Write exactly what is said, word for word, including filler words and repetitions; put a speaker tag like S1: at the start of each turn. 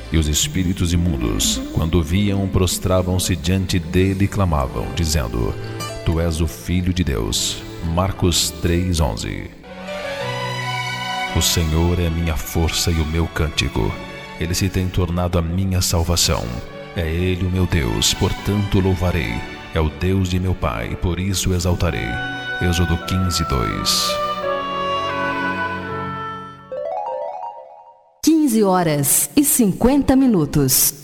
S1: E os espíritos imundos, quando o viam, prostravam-se diante dele e clamavam, dizendo: Tu és o Filho de Deus. Marcos três, onze. O Senhor é a minha força e o meu cântico. Ele se tem tornado a minha salvação. É Ele o meu Deus, portanto louvarei. É o Deus de meu Pai, por isso o exaltarei. Êxodo quinze, dois.
S2: quinze horas e cinquenta minutos.